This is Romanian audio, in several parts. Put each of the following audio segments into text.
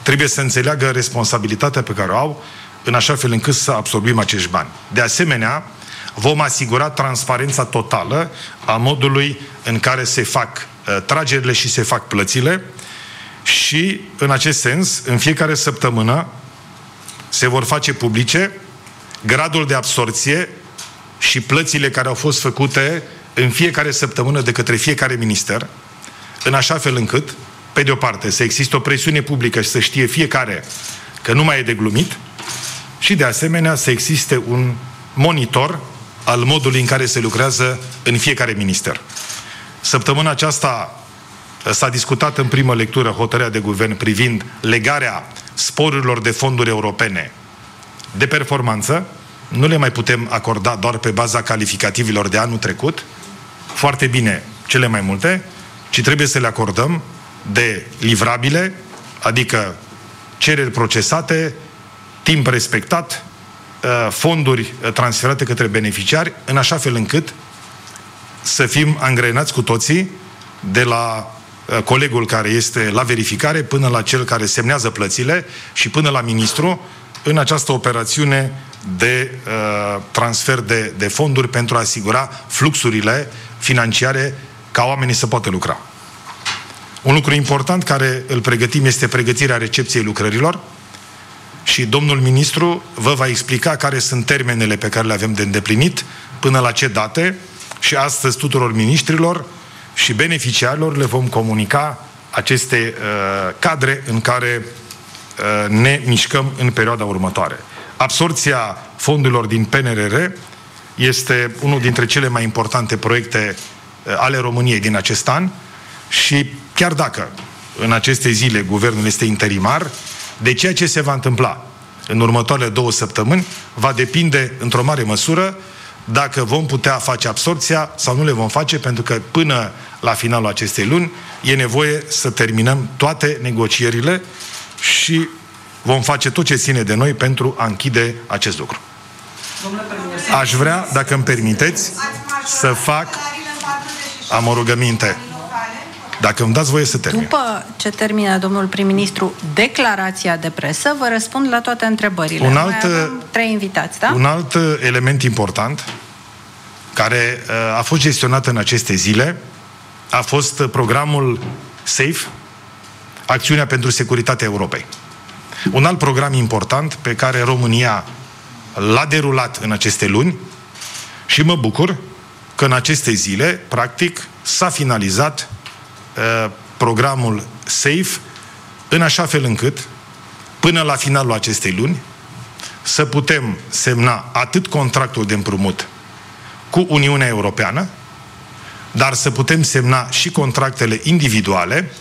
trebuie să înțeleagă responsabilitatea pe care o au, în așa fel încât să absorbim acești bani. De asemenea, vom asigura transparența totală a modului în care se fac tragerile și se fac plățile și, în acest sens, în fiecare săptămână se vor face publice gradul de absorție și plățile care au fost făcute în fiecare săptămână de către fiecare minister, în așa fel încât, pe de o parte, să existe o presiune publică și să știe fiecare că nu mai e de glumit și, de asemenea, să existe un monitor al modului în care se lucrează în fiecare minister. Săptămâna aceasta s-a discutat în primă lectură hotărârea de guvern privind legarea sporurilor de fonduri europene de performanță. Nu le mai putem acorda doar pe baza calificativilor de anul trecut, foarte bine cele mai multe, ci trebuie să le acordăm de livrabile, adică cereri procesate, timp respectat, fonduri transferate către beneficiari, în așa fel încât să fim angrenați cu toții, de la colegul care este la verificare până la cel care semnează plățile și până la ministru, în această operațiune de transfer de fonduri pentru a asigura fluxurile financiare ca oamenii să poată lucra. Un lucru important care îl pregătim este pregătirea recepției lucrărilor și domnul ministru vă va explica care sunt termenele pe care le avem de îndeplinit, până la ce date, și astăzi tuturor miniștrilor și beneficiarilor le vom comunica aceste cadre în care ne mișcăm în perioada următoare. Absorția fondurilor din PNRR este unul dintre cele mai importante proiecte ale României din acest an și chiar dacă în aceste zile guvernul este interimar, de ceea ce se va întâmpla în următoarele 2 săptămâni va depinde într-o mare măsură dacă vom putea face absorpția sau nu le vom face, pentru că până la finalul acestei luni e nevoie să terminăm toate negocierile și vom face tot ce ține de noi pentru a închide acest lucru. Aș vrea, dacă îmi permiteți, să fac... Am o rugăminte. Dacă îmi dați voie să termin. După ce termină domnul prim-ministru declarația de presă, vă răspund la toate întrebările. Mai avem 3 invitați, da? Un alt element important care a fost gestionat în aceste zile a fost programul SAFE, Acțiunea pentru Securitatea Europei. Un alt program important pe care România l-a derulat în aceste luni și mă bucur că în aceste zile, practic, s-a finalizat programul SAFE în așa fel încât, până la finalul acestei luni, să putem semna atât contractul de împrumut cu Uniunea Europeană, dar să putem semna și contractele individuale,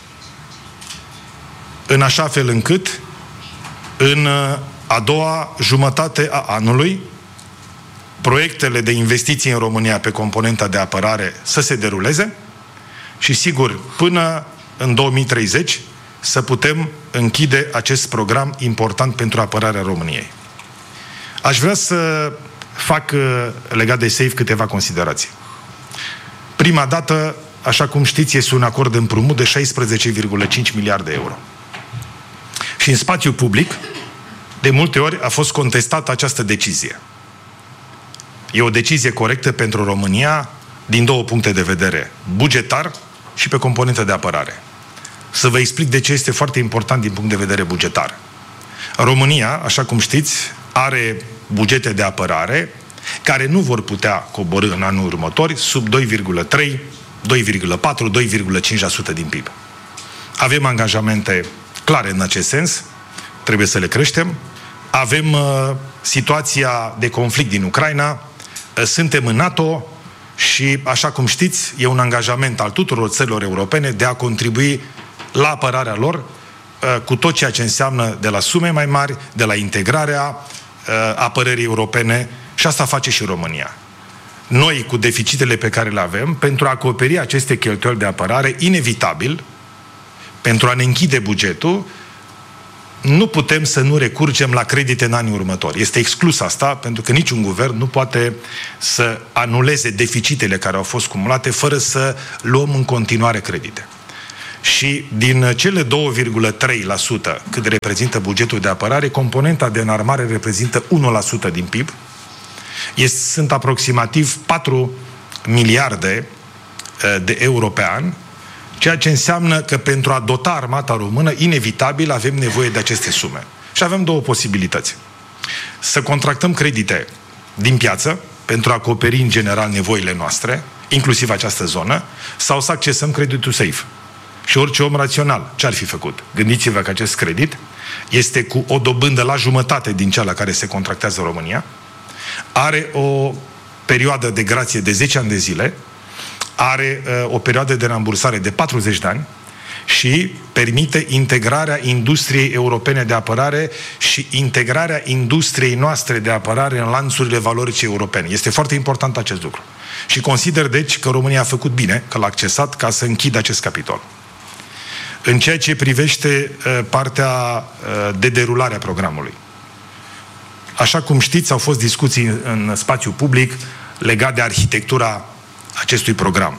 în așa fel încât, în a doua jumătate a anului, proiectele de investiții în România pe componenta de apărare să se deruleze și, sigur, până în 2030 să putem închide acest program important pentru apărarea României. Aș vrea să fac, legat de SAFE, câteva considerații. Prima dată, așa cum știți, este un acord de împrumut de 16,5 miliarde de euro. Și în spațiul public, de multe ori a fost contestată această decizie. E o decizie corectă pentru România din 2 puncte de vedere, bugetar și pe componentă de apărare. Să vă explic de ce este foarte important din punct de vedere bugetar. România, așa cum știți, are bugete de apărare care nu vor putea coborî în anul următor sub 2,3, 2,4, 2,5% din PIB. Avem angajamente clare în acest sens, trebuie să le creștem. Avem situația de conflict din Ucraina, suntem în NATO și, așa cum știți, e un angajament al tuturor țărilor europene de a contribui la apărarea lor cu tot ceea ce înseamnă de la sume mai mari, de la integrarea apărării europene, și asta face și România. Noi, cu deficitele pe care le avem, pentru a acoperi aceste cheltuieli de apărare, inevitabil, pentru a ne închide bugetul, nu putem să nu recurgem la credite în anii următori. Este exclus asta, pentru că niciun guvern nu poate să anuleze deficitele care au fost cumulate fără să luăm în continuare credite. Și din cele 2,3% cât reprezintă bugetul de apărare, componenta de înarmare reprezintă 1% din PIB. Sunt aproximativ 4 miliarde de euro pe an, ceea ce înseamnă că pentru a dota armata română, inevitabil avem nevoie de aceste sume. Și avem două posibilități. Să contractăm credite din piață, pentru a acoperi în general nevoile noastre, inclusiv această zonă, sau să accesăm creditul SAFE. Și orice om rațional, ce ar fi făcut? Gândiți-vă că acest credit este cu o dobândă la jumătate din cea la care se contractează România, are o perioadă de grație de 10 ani de zile, are o perioadă de rambursare de 40 de ani și permite integrarea industriei europene de apărare și integrarea industriei noastre de apărare în lanțurile valorice europene. Este foarte important acest lucru. Și consider, deci, că România a făcut bine, că l-a accesat ca să închidă acest capitol. În ceea ce privește partea de derulare a programului. Așa cum știți, au fost discuții în spațiu public legat de arhitectura acestui program.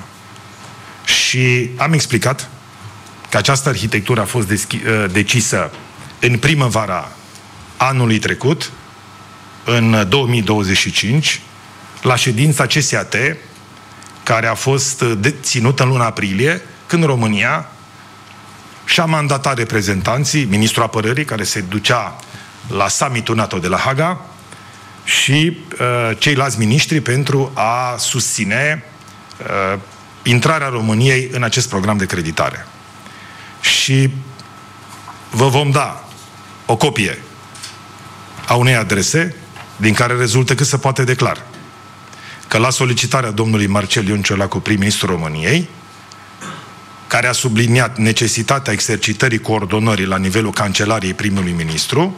Și am explicat că această arhitectură a fost decisă în primăvara anului trecut, în 2025, la ședința CSAT, care a fost ținută în luna aprilie, când România și-a mandatat reprezentanții, ministrul apărării, care se ducea la summitul NATO de la Haga, și ceilalți miniștri pentru a susține intrarea României în acest program de creditare. Și vă vom da o copie a unei adrese din care rezultă cât se poate de clar că la solicitarea domnului Marcel Ion Ciolacu, prim-ministrul României, care a subliniat necesitatea exercitării coordonării la nivelul cancelariei primului ministru,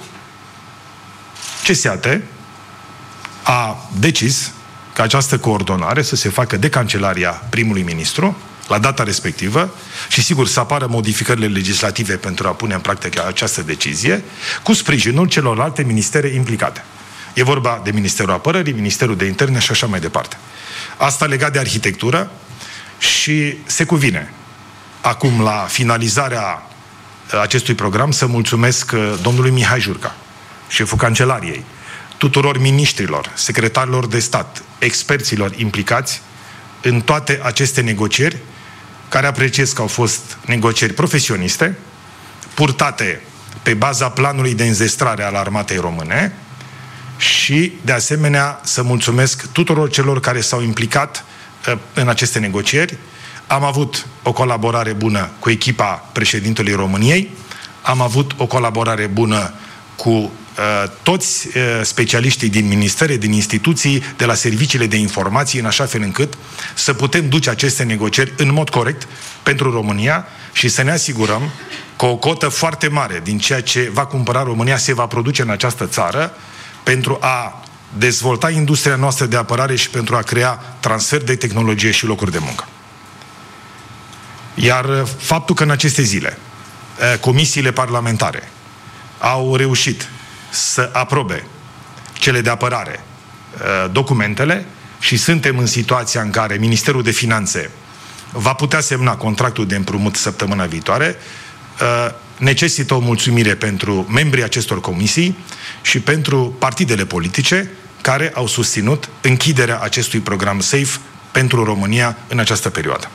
CSAT a decis ca această coordonare să se facă de cancelaria primului ministru la data respectivă și, sigur, să apară modificările legislative pentru a pune în practică această decizie, cu sprijinul celorlalte ministere implicate. E vorba de Ministerul Apărării, Ministerul de Interne și așa mai departe. Asta legat de arhitectură și se cuvine acum, la finalizarea acestui program, să mulțumesc domnului Mihai Jurca, șeful Cancelariei, tuturor miniștrilor, secretarilor de stat, experților implicați în toate aceste negocieri, care apreciez că au fost negocieri profesioniste, purtate pe baza planului de înzestrare al armatei române și, de asemenea, să mulțumesc tuturor celor care s-au implicat în aceste negocieri. Am avut o colaborare bună cu echipa președintelui României, am avut o colaborare bună cu toți specialiștii din ministere, din instituții, de la serviciile de informații, în așa fel încât să putem duce aceste negocieri în mod corect pentru România și să ne asigurăm că o cotă foarte mare din ceea ce va cumpăra România se va produce în această țară pentru a dezvolta industria noastră de apărare și pentru a crea transfer de tehnologie și locuri de muncă. Iar faptul că în aceste zile comisiile parlamentare au reușit să aprobe cele de apărare documentele și suntem în situația în care Ministerul de Finanțe va putea semna contractul de împrumut săptămâna viitoare, necesită o mulțumire pentru membrii acestor comisii și pentru partidele politice care au susținut închiderea acestui program SAFE pentru România în această perioadă.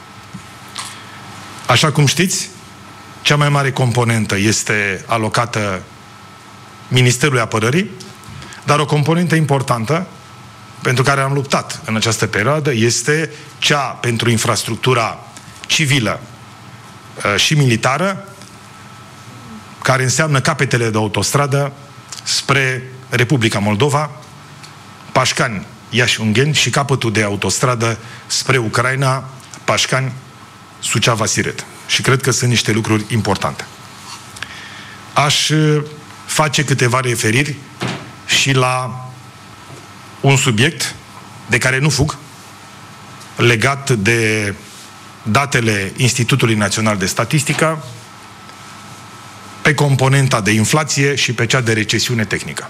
Așa cum știți, cea mai mare componentă este alocată Ministerului Apărării, dar o componentă importantă pentru care am luptat în această perioadă este cea pentru infrastructura civilă și militară, care înseamnă capetele de autostradă spre Republica Moldova, Pașcani, Iași, Ungheni și capătul de autostradă spre Ucraina, Pașcani, Suceava, Siret. Și cred că sunt niște lucruri importante. Aș face câteva referiri și la un subiect de care nu fug, legat de datele Institutului Național de Statistică, pe componenta de inflație și pe cea de recesiune tehnică.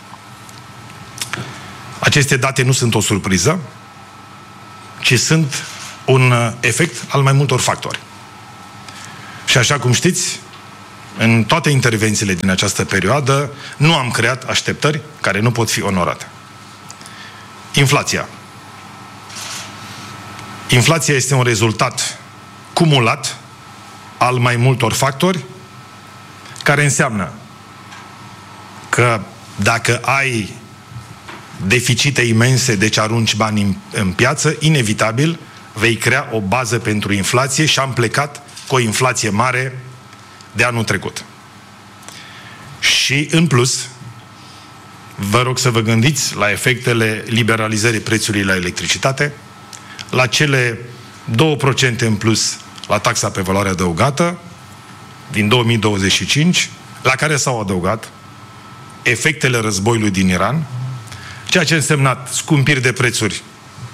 Aceste date nu sunt o surpriză, ci sunt un efect al mai multor factori. Și așa cum știți, în toate intervențiile din această perioadă, nu am creat așteptări care nu pot fi onorate. Inflația. Inflația este un rezultat cumulat al mai multor factori, care înseamnă că dacă ai deficite imense, deci arunci bani în piață, inevitabil vei crea o bază pentru inflație și am plecat cu o inflație mare de anul trecut. Și în plus, vă rog să vă gândiți la efectele liberalizării prețului la electricitate, la cele 2% în plus la taxa pe valoare adăugată din 2025, la care s-au adăugat efectele războiului din Iran, ceea ce a însemnat scumpiri de prețuri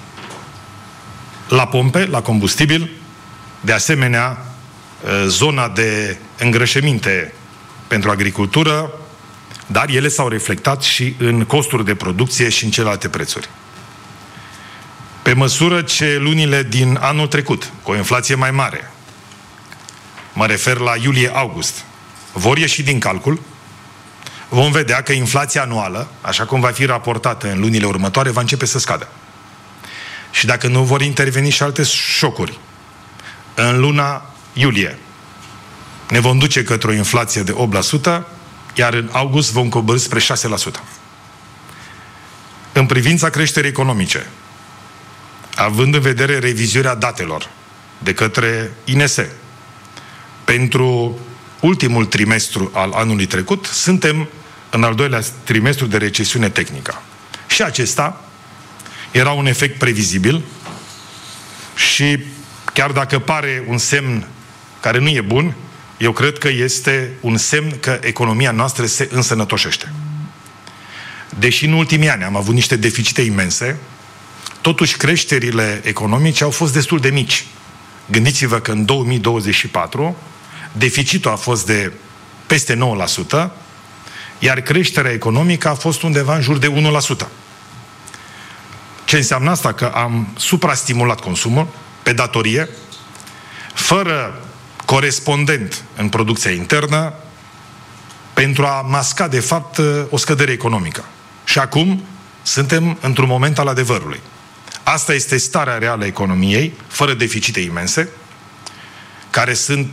la pompe, la combustibil, de asemenea zona de îngrășăminte pentru agricultură, dar ele s-au reflectat și în costuri de producție și în celelalte prețuri. Pe măsură ce lunile din anul trecut, cu o inflație mai mare, mă refer la iulie-august, vor ieși din calcul, vom vedea că inflația anuală, așa cum va fi raportată în lunile următoare, va începe să scadă. Și dacă nu vor interveni și alte șocuri, în luna iulie ne vom duce către o inflație de 8%, iar în august vom coborî spre 6%. În privința creșterii economice, având în vedere revizuirea datelor de către INS pentru ultimul trimestru al anului trecut, suntem în al doilea trimestru de recesiune tehnică. Și acesta era un efect previzibil și chiar dacă pare un semn care nu e bun, eu cred că este un semn că economia noastră se însănătoșește. Deși în ultimii ani am avut niște deficite imense, totuși creșterile economice au fost destul de mici. Gândiți-vă că în 2024 deficitul a fost de peste 9%, iar creșterea economică a fost undeva în jur de 1%. Ce înseamnă asta? Că am suprastimulat consumul pe datorie, fără corespondent în producția internă, pentru a masca, de fapt, o scădere economică. Și acum suntem într-un moment al adevărului. Asta este starea reală a economiei, fără deficite imense, care sunt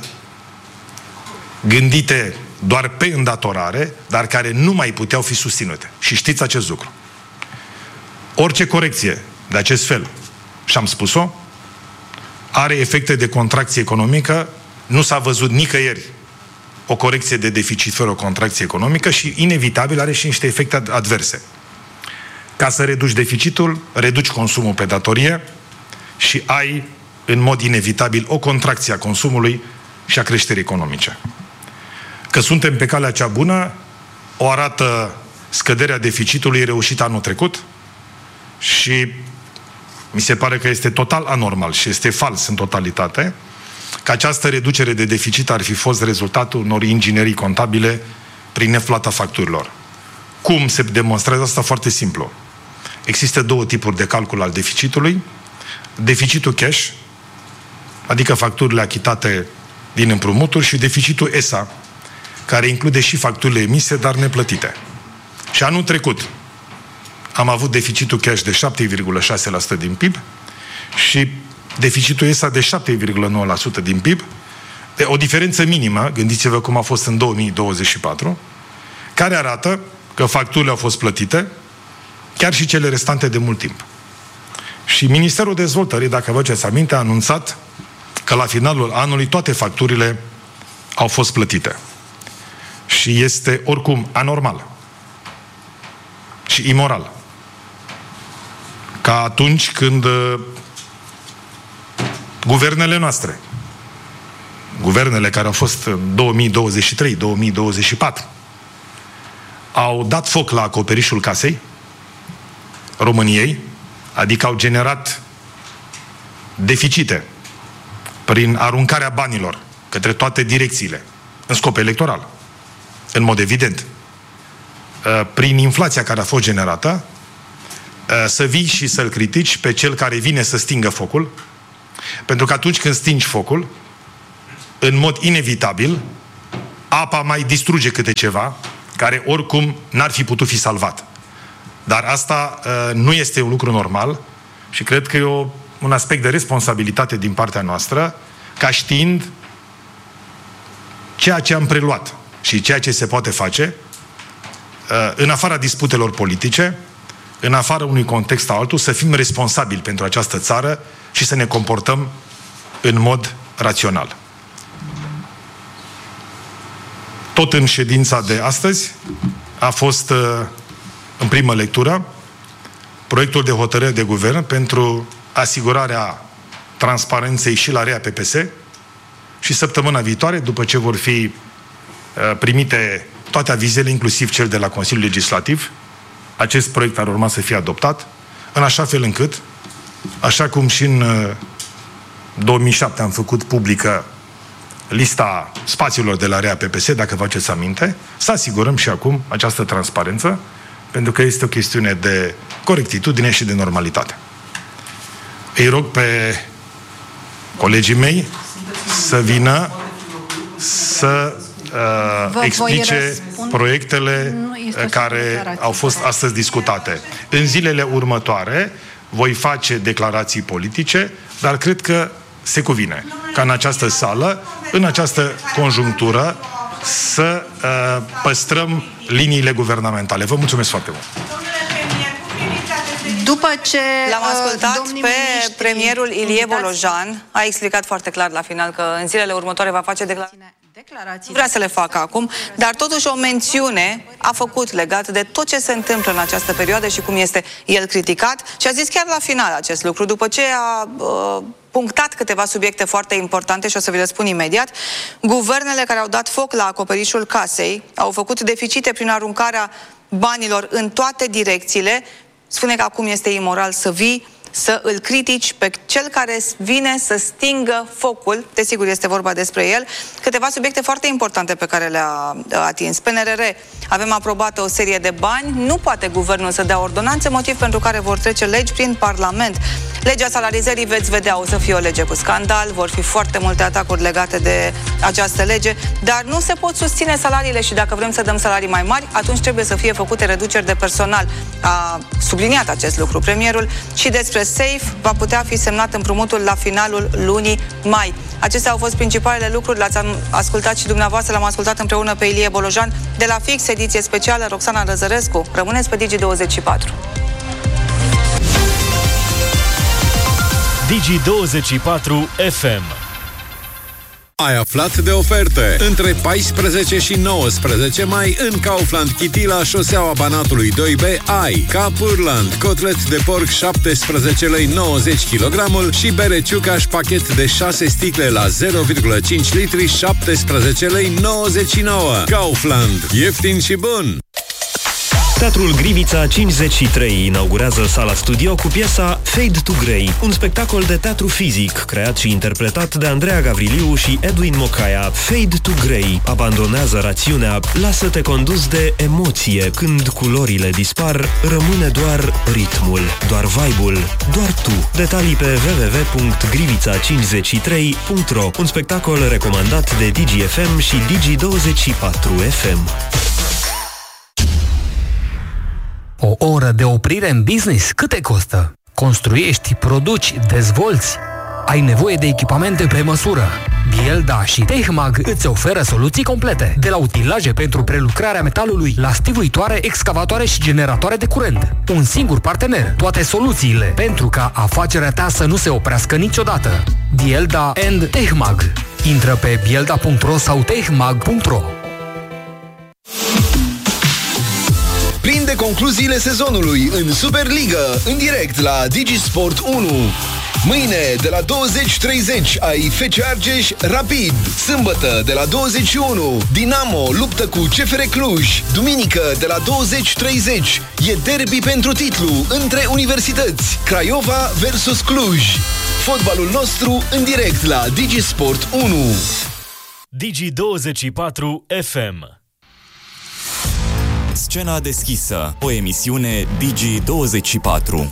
gândite doar pe îndatorare, dar care nu mai puteau fi susținute. Și știți acest lucru. Orice corecție de acest fel, și am spus-o, are efecte de contracție economică. Nu s-a văzut nicăieri o corecție de deficit fără o contracție economică și, inevitabil, are și niște efecte adverse. Ca să reduci deficitul, reduci consumul pe datorie și ai, în mod inevitabil, o contracție a consumului și a creșterii economice. Că suntem pe calea cea bună, o arată scăderea deficitului reușită anul trecut și mi se pare că este total anormal și este fals în totalitate că această reducere de deficit ar fi fost rezultatul unor inginerii contabile prin neplata facturilor. Cum se demonstrează asta? Foarte simplu. Există două tipuri de calcul al deficitului. Deficitul cash, adică facturile achitate din împrumuturi, și deficitul ESA, care include și facturile emise, dar neplătite. Și anul trecut am avut deficitul cash de 7,6% din PIB și deficitul ESA de 7,9% din PIB, de o diferență minimă, gândiți-vă cum a fost în 2024, care arată că facturile au fost plătite, chiar și cele restante de mult timp. Și Ministerul Dezvoltării, dacă vă aduceți aminte, a anunțat că la finalul anului toate facturile au fost plătite. Și este oricum anormal și imoral ca atunci când guvernele noastre, guvernele care au fost în 2023-2024, au dat foc la acoperișul casei României, adică au generat deficite prin aruncarea banilor către toate direcțiile, în scop electoral, în mod evident, prin inflația care a fost generată, să vii și să-l critici pe cel care vine să stingă focul, pentru că atunci când stingi focul, în mod inevitabil, apa mai distruge câte ceva, care oricum n-ar fi putut fi salvat. Dar asta nu este un lucru normal și cred că e un aspect de responsabilitate din partea noastră, ca știind ceea ce am preluat și ceea ce se poate face, în afara disputelor politice, în afara unui context sau altul, să fim responsabili pentru această țară și să ne comportăm în mod rațional. Tot în ședința de astăzi a fost, în primă lectură, proiectul de hotărâre de guvern pentru asigurarea transparenței și la REA PPS și săptămâna viitoare, după ce vor fi primite toate avizele, inclusiv cel de la Consiliul Legislativ, acest proiect ar urma să fie adoptat, în așa fel încât, așa cum și în 2007 am făcut publică lista spațiilor de la REA PPS, dacă vă aduceți aminte, să asigurăm și acum această transparență, pentru că este o chestiune de corectitudine și de normalitate. Îi rog pe colegii mei să vină să explice proiectele care au fost astăzi discutate. În zilele următoare voi face declarații politice, dar cred că se cuvine ca în această sală, în această conjunctură, să păstrăm liniile guvernamentale. Vă mulțumesc foarte mult! După ce l-am ascultat pe premierul Ilie Bolojan, a explicat foarte clar la final că în zilele următoare va face declarații. Nu vrea să le facă acum, dar totuși o mențiune a făcut legat de tot ce se întâmplă în această perioadă și cum este el criticat și a zis chiar la final acest lucru, după ce a punctat câteva subiecte foarte importante și o să vi le spun imediat. Guvernele care au dat foc la acoperișul casei au făcut deficite prin aruncarea banilor în toate direcțiile. Spune că acum este imoral să vii, să îl critici pe cel care vine să stingă focul, desigur este vorba despre el, câteva subiecte foarte importante pe care le-a atins. PNRR, avem aprobată o serie de bani, nu poate guvernul să dea ordonanțe, motiv pentru care vor trece legi prin Parlament. Legea salarizării, veți vedea, o să fie o lege cu scandal, vor fi foarte multe atacuri legate de această lege, dar nu se pot susține salariile și dacă vrem să dăm salarii mai mari, atunci trebuie să fie făcute reduceri de personal. A subliniat acest lucru premierul și despre SAFE va putea fi semnat împrumutul la finalul lunii mai. Acestea au fost principalele lucruri, l-ați ascultat și dumneavoastră, l-am ascultat împreună pe Ilie Bolojan de la Fix, ediție specială, Roxana Răzărescu. Rămâneți pe Digi24. Digi24 FM. Ai aflat de oferte. Între 14 și 19 mai în Kaufland Chitila, șoseaua Banatului 2B, ai Capurland, cotlet de porc 17 lei 90 kg și bere Ciucaș pachet de 6 sticle la 0,5 litri 17 lei 99. Kaufland, ieftin și bun! Teatrul Grivița 53 inaugurează sala studio cu piesa Fade to Grey, un spectacol de teatru fizic creat și interpretat de Andreea Gavriliu și Edwin Mocaia. Fade to Grey abandonează rațiunea, lasă-te condus de emoție. Când culorile dispar, rămâne doar ritmul, doar vibe-ul, doar tu. Detalii pe www.grivița53.ro. Un spectacol recomandat de Digi FM și Digi24 FM. O oră de oprire în business cât te costă? Construiești, produci, dezvolți? Ai nevoie de echipamente pe măsură. Bielda și Tehmag îți oferă soluții complete. De la utilaje pentru prelucrarea metalului, la stivuitoare, excavatoare și generatoare de curent. Un singur partener. Toate soluțiile pentru ca afacerea ta să nu se oprească niciodată. Bielda and Tehmag. Intră pe bielda.ro sau tehmag.ro. Prinde concluziile sezonului în Superliga, în direct la Digisport 1. Mâine, de la 20:30, ai FC Argeș Rapid. Sâmbătă, de la 21, Dinamo luptă cu CFR Cluj. Duminică, de la 20:30, e derby pentru titlu între universități. Craiova versus Cluj. Fotbalul nostru în direct la Digisport 1. Digi24 FM. Scena deschisă, o emisiune Digi24.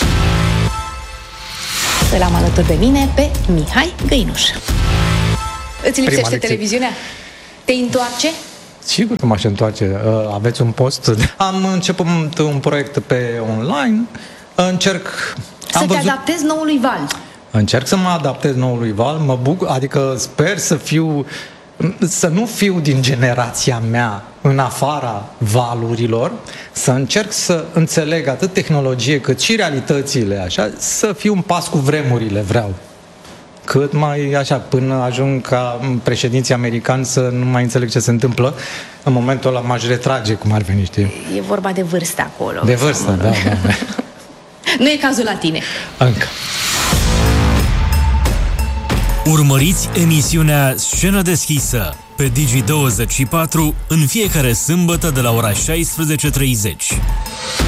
Îl am alături de mine pe Mihai Găinuș. Îți lipsește televiziunea? Te întoarce? Sigur că m-aș întoarce. Aveți un post? Am început un proiect pe online. Încerc... Să te adaptezi noului val. Încerc să mă adaptez noului val. Mă bucur, adică sper să nu fiu din generația mea în afara valurilor, să încerc să înțeleg atât tehnologie cât și realitățile, așa, să fiu în pas cu vremurile, vreau. Cât mai așa, până ajung ca președinții americani să nu mai înțeleg ce se întâmplă, în momentul ăla m-aș retrage, cum ar veni, știi? E vorba de vârstă acolo. De vârstă, da. Nu e cazul la tine. Încă. Urmăriți emisiunea Scenă deschisă pe Digi24 în fiecare sâmbătă de la ora 16:30.